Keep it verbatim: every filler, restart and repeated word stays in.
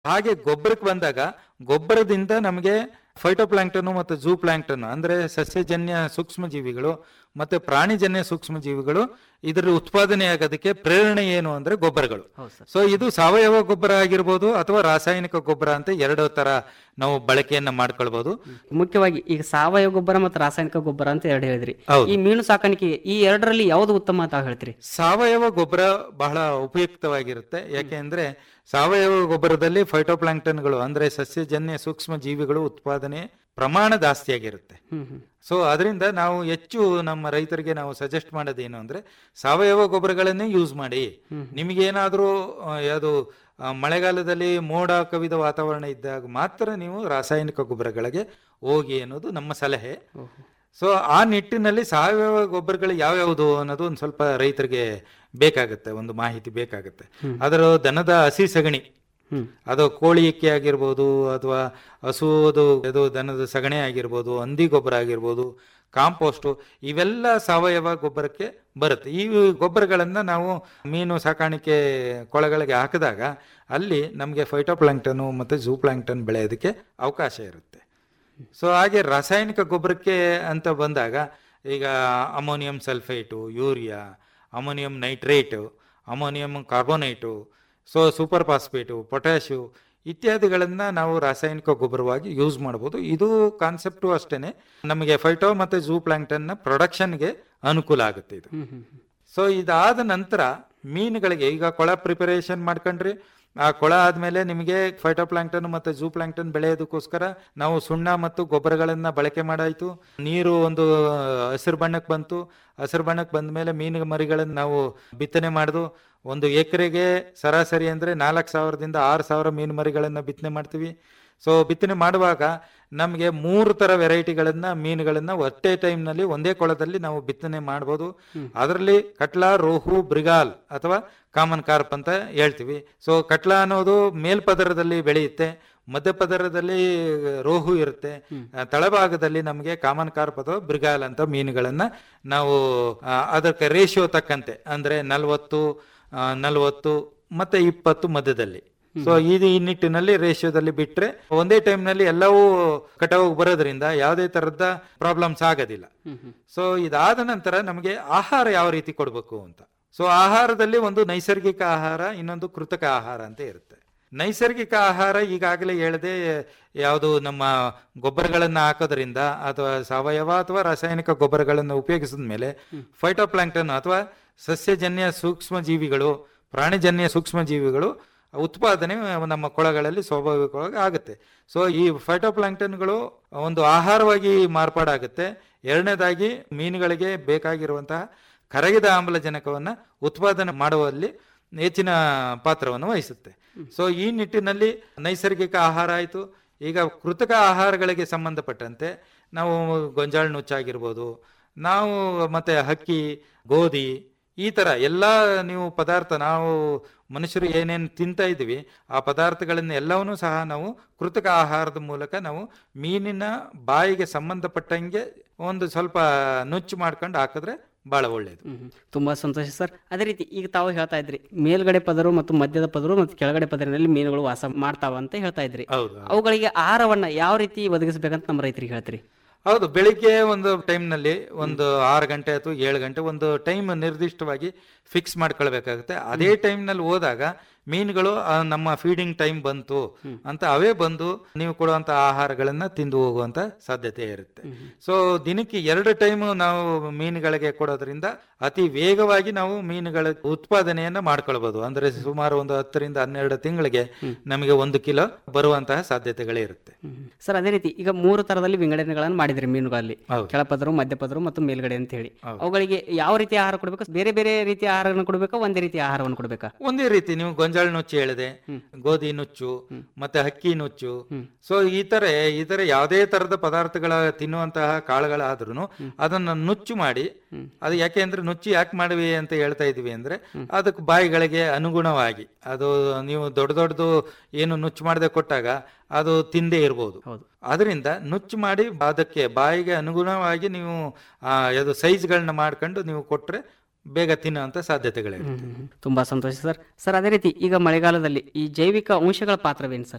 ಹಾಗೆ ಗೊಬ್ಬರಕ್ಕೆ ಬಂದಾಗ ಗೊಬ್ಬರದಿಂದ ನಮಗೆ ಫೈಟೋಪ್ಲಾಂಕ್ಟನ್ ಮತ್ತು ಝೂ ಪ್ಲಾಂಕ್ಟನ್ ಅಂದ್ರೆ ಸಸ್ಯಜನ್ಯ ಸೂಕ್ಷ್ಮ ಜೀವಿಗಳು ಮತ್ತೆ ಪ್ರಾಣಿಜನ್ಯ ಸೂಕ್ಷ್ಮ ಜೀವಿಗಳು ಇದರ ಉತ್ಪಾದನೆ ಆಗೋದಕ್ಕೆ ಪ್ರೇರಣೆ ಏನು ಅಂದ್ರೆ ಗೊಬ್ಬರಗಳು. ಸೊ ಇದು ಸಾವಯವ ಗೊಬ್ಬರ ಆಗಿರ್ಬೋದು ಅಥವಾ ರಾಸಾಯನಿಕ ಗೊಬ್ಬರ ಅಂತ ಎರಡು ತರ ನಾವು ಬಳಕೆಯನ್ನ ಮಾಡ್ಕೊಳ್ಬಹುದು. ಮುಖ್ಯವಾಗಿ ಈಗ ಸಾವಯವ ಗೊಬ್ಬರ ಮತ್ತು ರಾಸಾಯನಿಕ ಗೊಬ್ಬರ ಅಂತ ಎರಡು ಹೇಳಿದ್ರಿ. ಹೌದು. ಈ ಮೀನು ಸಾಕಾಣಿಕೆ ಈ ಎರಡರಲ್ಲಿ ಯಾವ್ದು ಉತ್ತಮ ಅಂತ ಹೇಳ್ತೀರಿ? ಸಾವಯವ ಗೊಬ್ಬರ ಬಹಳ ಉಪಯುಕ್ತವಾಗಿರುತ್ತೆ. ಯಾಕೆಂದ್ರೆ ಸಾವಯವ ಗೊಬ್ಬರದಲ್ಲಿ ಫೈಟೋಪ್ಲಾಂಕ್ಟನ್ಗಳು ಅಂದ್ರೆ ಸಸ್ಯಜನ್ಯ ಸೂಕ್ಷ್ಮ ಜೀವಿಗಳು ಉತ್ಪಾದನೆ ಪ್ರಮಾಣ ಜಾಸ್ತಿ ಆಗಿರುತ್ತೆ. ಸೊ ಅದರಿಂದ ನಾವು ಹೆಚ್ಚು ನಮ್ಮ ರೈತರಿಗೆ ನಾವು ಸಜೆಸ್ಟ್ ಮಾಡೋದೇನು ಅಂದ್ರೆ ಸಾವಯವ ಗೊಬ್ಬರಗಳನ್ನೇ ಯೂಸ್ ಮಾಡಿ. ನಿಮಗೇನಾದ್ರೂ ಯಾವುದು ಮಳೆಗಾಲದಲ್ಲಿ ಮೋಡ ಕವಿದ ವಾತಾವರಣ ಇದ್ದಾಗ ಮಾತ್ರ ನೀವು ರಾಸಾಯನಿಕ ಗೊಬ್ಬರಗಳಿಗೆ ಹೋಗಿ ಅನ್ನೋದು ನಮ್ಮ ಸಲಹೆ. ಸೊ ಆ ನಿಟ್ಟಿನಲ್ಲಿ ಸಾವಯವ ಗೊಬ್ಬರಗಳು ಯಾವ್ಯಾವುದು ಅನ್ನೋದು ಒಂದು ಸ್ವಲ್ಪ ರೈತರಿಗೆ ಬೇಕಾಗುತ್ತೆ, ಒಂದು ಮಾಹಿತಿ ಬೇಕಾಗುತ್ತೆ. ಅದರ ದನದ ಹಸಿ ಸಗಣಿ, ಅದು ಕೋಳಿ ಇಕ್ಕೆ ಆಗಿರ್ಬೋದು ಅಥವಾ ಹಸುವುದು ಅದು ದನದ ಸಗಣಿ ಆಗಿರ್ಬೋದು, ಹಂದಿ ಗೊಬ್ಬರ ಆಗಿರ್ಬೋದು, ಕಾಂಪೋಸ್ಟು, ಇವೆಲ್ಲ ಸಾವಯವ ಗೊಬ್ಬರಕ್ಕೆ ಬರುತ್ತೆ. ಈ ಗೊಬ್ಬರಗಳನ್ನ ನಾವು ಮೀನು ಸಾಕಾಣಿಕೆ ಕೊಳಗಳಿಗೆ ಹಾಕಿದಾಗ ಅಲ್ಲಿ ನಮಗೆ ಫೈಟೋಪ್ಲಾಂಕ್ಟನ್ ಮತ್ತೆ ಝೂ ಪ್ಲಾಂಕ್ಟನ್ ಬೆಳೆಯೋದಕ್ಕೆ ಅವಕಾಶ ಇರುತ್ತೆ. ಸೊ ಹಾಗೆ ರಾಸಾಯನಿಕ ಗೊಬ್ಬರಕ್ಕೆ ಅಂತ ಬಂದಾಗ ಈಗ ammonium sulphate, urea, ammonium nitrate, ammonium carbonate, so super phosphate, potash ಇತ್ಯಾದಿಗಳನ್ನ ನಾವು ರಾಸಾಯನಿಕ ಗೊಬ್ಬರವಾಗಿ ಯೂಸ್ ಮಾಡ್ಬೋದು. ಇದು ಕಾನ್ಸೆಪ್ಟು ಅಷ್ಟೇನೆ, ನಮಗೆ ಫೈಟೋ ಮತ್ತೆ ಝೂ ಪ್ಲಾಂಕ್ಟನ್ನ ಪ್ರೊಡಕ್ಷನ್ಗೆ ಅನುಕೂಲ ಆಗುತ್ತೆ ಇದು. ಸೊ ಇದಾದ ನಂತರ ಮೀನುಗಳಿಗೆ ಈಗ ಕೊಳ ಪ್ರಿಪರೇಷನ್ ಮಾಡ್ಕೊಂಡ್ರಿ, ಆ ಕೊಳ ಆದ್ಮೇಲೆ ನಿಮಗೆ ಫೈಟೋಪ್ಲಾಂಕ್ಟನ್ ಮತ್ತೆ ಝೂ ಪ್ಲಾಂಕ್ಟನ್ ಬೆಳೆಯೋದಕ್ಕೋಸ್ಕರ ನಾವು ಸುಣ್ಣ ಮತ್ತು ಗೊಬ್ಬರಗಳನ್ನ ಬಳಕೆ ಮಾಡಾಯ್ತು. ನೀರು ಒಂದು ಹಸಿರು ಬಣ್ಣಕ್ಕೆ ಬಂತು. ಹಸಿರು ಬಣ್ಣಕ್ಕೆ ಬಂದ ಮೇಲೆ ಮೀನು ಮರಿಗಳನ್ನು ನಾವು ಬಿತ್ತನೆ ಮಾಡಿದು. ಒಂದು ಎಕರೆಗೆ ಸರಾಸರಿ ಅಂದ್ರೆ ನಾಲ್ಕು ಸಾವಿರದಿಂದ ಆರು ಸಾವಿರ ಮೀನು ಮರಿಗಳನ್ನ ಬಿತ್ತನೆ ಮಾಡ್ತೀವಿ. ಸೊ ಬಿತ್ತನೆ ಮಾಡುವಾಗ ನಮಗೆ ಮೂರು ತರ ವೆರೈಟಿಗಳನ್ನ ಮೀನುಗಳನ್ನ ಒಟ್ಟೆ ಟೈಮ್ನಲ್ಲಿ ಒಂದೇ ಕೊಳದಲ್ಲಿ ನಾವು ಬಿತ್ತನೆ ಮಾಡ್ಬೋದು. ಅದರಲ್ಲಿ ಕಟ್ಲಾ, ರೋಹು, ಬ್ರಿಗಾಲ್ ಅಥವಾ ಕಾಮನ್ ಕಾರ್ಪ್ ಅಂತ ಹೇಳ್ತೀವಿ. ಸೊ ಕಟ್ಲಾ ಅನ್ನೋದು ಮೇಲ್ಪದರದಲ್ಲಿ ಬೆಳೆಯುತ್ತೆ, ಮಧ್ಯಪದರದಲ್ಲಿ ರೋಹು ಇರುತ್ತೆ, ತಳಭಾಗದಲ್ಲಿ ನಮಗೆ ಕಾಮನ್ ಕಾರ್ಪ್ ಅಥವಾ ಬ್ರಿಗಾಲ್ ಅಂತ ಮೀನುಗಳನ್ನ ನಾವು ಅದಕ್ಕೆ ರೇಷಿಯೋ ತಕ್ಕಂತೆ ಅಂದ್ರೆ ನಲ್ವತ್ತು ನಲ್ವತ್ತು ಮತ್ತೆ ಇಪ್ಪತ್ತು ಮಧ್ಯದಲ್ಲಿ. ಸೊ ಈ ನಿಟ್ಟಿನಲ್ಲಿ ರೇಷಿಯೋದಲ್ಲಿ ಬಿಟ್ರೆ ಒಂದೇ ಟೈಮ್ ನಲ್ಲಿ ಎಲ್ಲವೂ ಕಟಾವು ಬರೋದ್ರಿಂದ ಯಾವುದೇ ತರದ ಪ್ರಾಬ್ಲಮ್ಸ್ ಆಗೋದಿಲ್ಲ. ಸೊ ಇದಾದ ನಂತರ ನಮಗೆ ಆಹಾರ ಯಾವ ರೀತಿ ಕೊಡಬೇಕು ಅಂತ. ಸೊ ಆಹಾರದಲ್ಲಿ ಒಂದು ನೈಸರ್ಗಿಕ ಆಹಾರ, ಇನ್ನೊಂದು ಕೃತಕ ಆಹಾರ ಅಂತ ಇರುತ್ತೆ. ನೈಸರ್ಗಿಕ ಆಹಾರ ಈಗಾಗಲೇ ಹೇಳದೆ, ಯಾವುದು ನಮ್ಮ ಗೊಬ್ಬರಗಳನ್ನ ಹಾಕೋದ್ರಿಂದ ಅಥವಾ ಸಾವಯವ ಅಥವಾ ರಾಸಾಯನಿಕ ಗೊಬ್ಬರಗಳನ್ನು ಉಪಯೋಗಿಸಿದ ಮೇಲೆ ಫೈಟೋಪ್ಲಾಂಕ್ಟನ್ ಅಥವಾ ಸಸ್ಯಜನ್ಯ ಸೂಕ್ಷ್ಮ ಜೀವಿಗಳು, ಪ್ರಾಣಿಜನ್ಯ ಸೂಕ್ಷ್ಮ ಜೀವಿಗಳು ಉತ್ಪಾದನೆ ನಮ್ಮ ಕೊಳಗಳಲ್ಲಿ ಸ್ವಾಭಾವಿಕವಾಗಿ ಆಗುತ್ತೆ. ಸೊ ಈ ಫೈಟೋಪ್ಲಾಂಕ್ಟನ್ಗಳು ಒಂದು ಆಹಾರವಾಗಿ ಮಾರ್ಪಾಡಾಗುತ್ತೆ. ಎರಡನೇದಾಗಿ ಮೀನುಗಳಿಗೆ ಬೇಕಾಗಿರುವಂತಹ ಕರಗಿದ ಆಮ್ಲಜನಕವನ್ನು ಉತ್ಪಾದನೆ ಮಾಡುವಲ್ಲಿ ಹೆಚ್ಚಿನ ಪಾತ್ರವನ್ನು ವಹಿಸುತ್ತೆ. ಸೊ ಈ ನಿಟ್ಟಿನಲ್ಲಿ ನೈಸರ್ಗಿಕ ಆಹಾರ ಆಯಿತು. ಈಗ ಕೃತಕ ಆಹಾರಗಳಿಗೆ ಸಂಬಂಧಪಟ್ಟಂತೆ ನಾವು ಗೊಂಜಾಳ ನುಚ್ಚಾಗಿರ್ಬೋದು, ನಾವು ಮತ್ತೆ ಹಕ್ಕಿ, ಗೋಧಿ, ಈ ತರ ಎಲ್ಲ ನೀವು ಪದಾರ್ಥ ನಾವು ಮನುಷ್ಯರು ಏನೇನು ತಿಂತಾ ಇದ್ದೀವಿ ಆ ಪದಾರ್ಥಗಳನ್ನ ಎಲ್ಲವನ್ನೂ ಸಹ ನಾವು ಕೃತಕ ಆಹಾರದ ಮೂಲಕ ನಾವು ಮೀನಿನ ಬಾಯಿಗೆ ಸಂಬಂಧಪಟ್ಟಂಗೆ ಒಂದು ಸ್ವಲ್ಪ ನುಚ್ಚು ಮಾಡ್ಕೊಂಡು ಹಾಕಿದ್ರೆ ಬಹಳ ಒಳ್ಳೇದು. ತುಂಬಾ ಸಂತೋಷ ಸರ್. ಅದೇ ರೀತಿ ಈಗ ತಾವು ಹೇಳ್ತಾ ಇದ್ರಿ ಮೇಲ್ಗಡೆ ಪದರು ಮತ್ತು ಮಧ್ಯದ ಪದರು ಮತ್ತು ಕೆಳಗಡೆ ಪದರಿನಲ್ಲಿ ಮೀನುಗಳು ವಾಸ ಮಾಡ್ತಾವ ಅಂತ ಹೇಳ್ತಾ ಇದ್ರಿ. ಅವುಗಳಿಗೆ ಆಹಾರವನ್ನ ಯಾವ ರೀತಿ ಒದಗಿಸಬೇಕಂತ ನಮ್ಮ ರೈತರಿಗೆ ಹೇಳ್ತೀರಿ? ಹೌದು, ಬೆಳಿಗ್ಗೆ ಒಂದು ಟೈಮ್ ನಲ್ಲಿ ಒಂದು ಆರು ಗಂಟೆ ಅಥವಾ ಏಳು ಗಂಟೆ ಒಂದು ಟೈಮ್ ನಿರ್ದಿಷ್ಟವಾಗಿ ಫಿಕ್ಸ್ ಮಾಡ್ಕೊಳ್ಬೇಕಾಗುತ್ತೆ. ಅದೇ ಟೈಮ್ ನಲ್ಲಿ ಹೋದಾಗ ಮೀನುಗಳು ನಮ್ಮ ಫೀಡಿಂಗ್ ಟೈಮ್ ಬಂತು ಅಂತ ಅವೇ ಬಂದು ನೀವು ಕೊಡುವಂತ ಆಹಾರಗಳನ್ನ ತಿಂದು ಹೋಗುವಂತ ಸಾಧ್ಯತೆ ಇರುತ್ತೆ. ಸೊ ದಿನಕ್ಕೆ ಎರಡು ಟೈಮ್ ನಾವು ಮೀನುಗಳಿಗೆ ಕೊಡೋದ್ರಿಂದ ಅತಿ ವೇಗವಾಗಿ ನಾವು ಮೀನುಗಳ ಉತ್ಪಾದನೆಯನ್ನ ಮಾಡ್ಕೊಳ್ಬಹುದು. ಅಂದ್ರೆ ಸುಮಾರು ಒಂದು ಹತ್ತರಿಂದ ಹನ್ನೆರಡು ತಿಂಗಳಿಗೆ ನಮಗೆ ಒಂದು ಕಿಲೋ ಬರುವಂತಹ ಸಾಧ್ಯತೆಗಳೇ ಇರುತ್ತೆ. ಸರ್ ಅದೇ ರೀತಿ ಈಗ ಮೂರು ತರದಲ್ಲಿ ವಿಂಗಡಣೆಗಳನ್ನು ಮಾಡಿದ್ರಿ ಮೀನುಗಳಲ್ಲಿ, ಕೆಳಪದರು, ಮಧ್ಯಪದರು ಮತ್ತು ಮೇಲ್ಗಡೆ ಅಂತ ಹೇಳಿ. ಅವುಗಳಿಗೆ ಯಾವ ರೀತಿ ಆಹಾರ ಕೊಡಬೇಕು? ಬೇರೆ ಬೇರೆ ರೀತಿಯ ಆಹಾರವನ್ನು ಕೊಡಬೇಕಾ, ಒಂದೇ ರೀತಿಯ ಆಹಾರವನ್ನು ಕೊಡಬೇಕಾ? ಒಂದೇ ರೀತಿ. ನೀವು ಗೊಂಜಾಳ ನುಚ್ಚು ಹೇಳಿದೆ, ಗೋಧಿ ನುಚ್ಚು ಮತ್ತೆ ಹಕ್ಕಿ ನುಚ್ಚು. ಸೊ ಈ ತರ ಈ ತರ ಯಾವುದೇ ತರದ ಪದಾರ್ಥಗಳ ತಿನ್ನುವಂತಹ ಕಾಳುಗಳಾದ್ರೂ ಅದನ್ನ ನುಚ್ಚು ಮಾಡಿ, ಅದು ಯಾಕೆ ಅಂದ್ರೆ ನುಚ್ಚು ಯಾಕೆ ಮಾಡಿವಿ ಅಂತ ಹೇಳ್ತಾ ಇದೀವಿ ಅಂದ್ರೆ ಅದಕ್ಕೆ ಬಾಯಿಗಳಿಗೆ ಅನುಗುಣವಾಗಿ, ಅದು ನೀವು ದೊಡ್ಡ ದೊಡ್ಡದು ಏನು ನುಚ್ಚು ಮಾಡದೆ ಕೊಟ್ಟಾಗ ಅದು ತಿಂದೇ ಇರ್ಬೋದು. ಅದರಿಂದ ನುಚ್ಚು ಮಾಡಿ ಅದಕ್ಕೆ ಬಾಯಿಗೆ ಅನುಗುಣವಾಗಿ ನೀವು ಅದು ಸೈಜ್ಗಳನ್ನ ಮಾಡ್ಕೊಂಡು ನೀವು ಕೊಟ್ರೆ ಬೇಗ ತಿನ್ನುವಂತ ಸಾಧ್ಯತೆಗಳಿರುತ್ತೆ. ತುಂಬಾ ಸಂತೋಷ ಸರ್. ಸರ್ ಅದೇ ರೀತಿ ಈಗ ಮಳೆಗಾಲದಲ್ಲಿ ಈ ಜೈವಿಕ ಅಂಶಗಳ ಪಾತ್ರವೇನು ಸರ್?